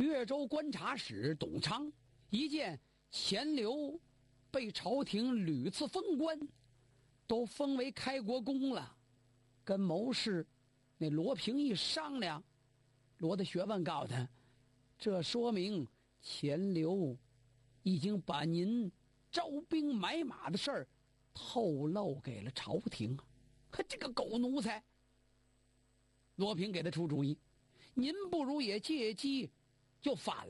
越州观察使董昌一见钱镠被朝廷屡次封官，都封为开国公了，跟谋士那罗平一商量，罗的学问告诉他，这说明钱镠已经把您招兵买马的事儿透露给了朝廷啊！可这个狗奴才！罗平给他出主意，您不如也借机就反